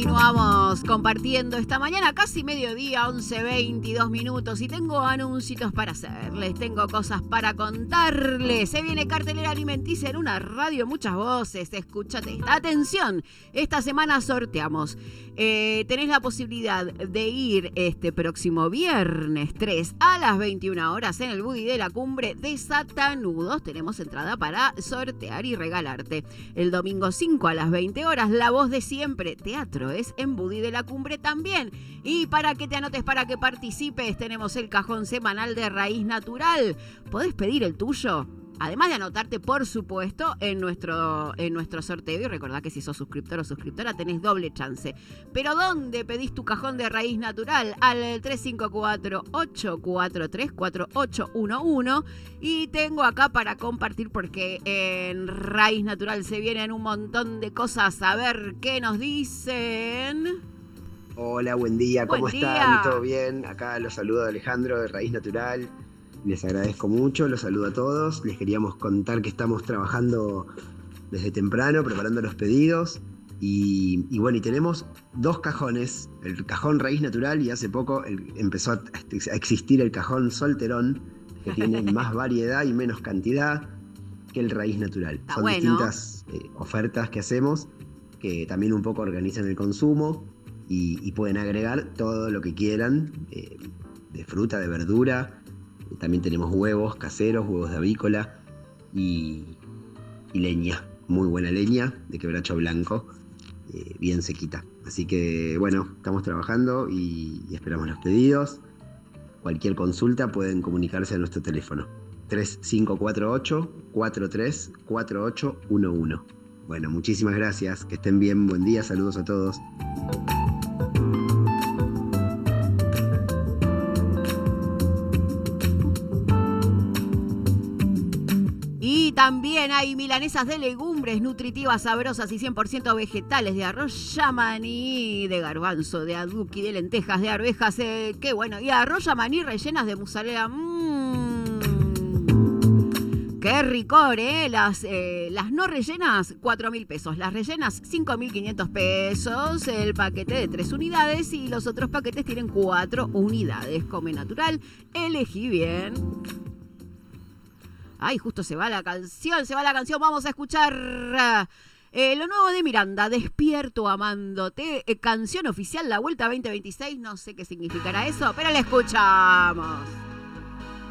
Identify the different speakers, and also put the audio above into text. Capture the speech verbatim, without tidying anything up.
Speaker 1: Continuamos compartiendo esta mañana, casi mediodía, once veintidós minutos, y tengo anuncios para hacerles, tengo cosas para contarles. Se viene cartelera alimenticia en una radio, muchas voces, escúchate esta. Atención, esta semana sorteamos. Eh, tenés la posibilidad de ir este próximo viernes tres a las veintiuna horas en el Buggy de la Cumbre de Satanudos. Tenemos entrada para sortear y regalarte. El domingo cinco a las veinte horas, La Voz de Siempre, teatro es en Buggy de la Cumbre también. Y para que te anotes, para que participes, tenemos el cajón semanal de Raíz Natural. ¿Podés pedir el tuyo? Además de anotarte, por supuesto, en nuestro, en nuestro sorteo. Y recordá que si sos suscriptor o suscriptora tenés doble chance. ¿Pero dónde pedís tu cajón de Raíz Natural? Al tres cinco cuatro, ocho cuatro tres, cuatro ocho uno uno. Y tengo acá para compartir porque en Raíz Natural se vienen un montón de cosas. A ver qué nos dicen.
Speaker 2: Hola, buen día. ¿Cómo
Speaker 1: Buen
Speaker 2: están?
Speaker 1: día.
Speaker 2: ¿Todo bien? Acá los saludo Alejandro de Raíz Natural. Les agradezco mucho, los saludo a todos. Les queríamos contar que estamos trabajando desde temprano, preparando los pedidos. Y, y bueno, y tenemos dos cajones. El cajón Raíz Natural y hace poco el, empezó a, a existir el cajón Solterón, que tiene más variedad y menos cantidad que el Raíz Natural.
Speaker 1: Está
Speaker 2: Son
Speaker 1: bueno.
Speaker 2: distintas eh, ofertas que hacemos, que también un poco organizan el consumo y, y pueden agregar todo lo que quieran, eh, de fruta, de verdura. También tenemos huevos caseros, huevos de avícola y, y leña, muy buena leña de quebracho blanco, eh, bien sequita. Así que bueno, estamos trabajando y, y esperamos los pedidos. Cualquier consulta pueden comunicarse a nuestro teléfono tres cinco cuatro ocho, cuatro tres cuatro ocho uno uno. Bueno, muchísimas gracias, que estén bien, buen día, saludos a todos.
Speaker 1: Y también hay milanesas de legumbres nutritivas, sabrosas y cien por ciento vegetales, de arroz yamaní, de garbanzo, de aduki, de lentejas, de arvejas, eh, qué bueno, y arroz yamaní rellenas de mozzarella. Mmm, qué ricor, ¿eh? Las, eh, las no rellenas, cuatro mil pesos. Las rellenas, cinco mil quinientos pesos. El paquete de tres unidades y los otros paquetes tienen cuatro unidades. Come natural, elegí bien. Ay, justo se va la canción, se va la canción. Vamos a escuchar eh, lo nuevo de Miranda, Despierto Amándote, eh, canción oficial, la Vuelta veinte veintiséis. No sé qué significará eso, pero la escuchamos.